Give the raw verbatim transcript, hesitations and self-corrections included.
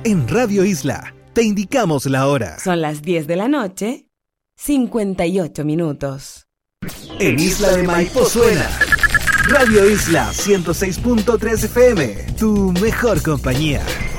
En Radio Isla te indicamos la hora. Son las diez de la noche, cincuenta y ocho minutos. En Isla de Maipo suena Radio Isla ciento seis punto tres F M, tu mejor compañía.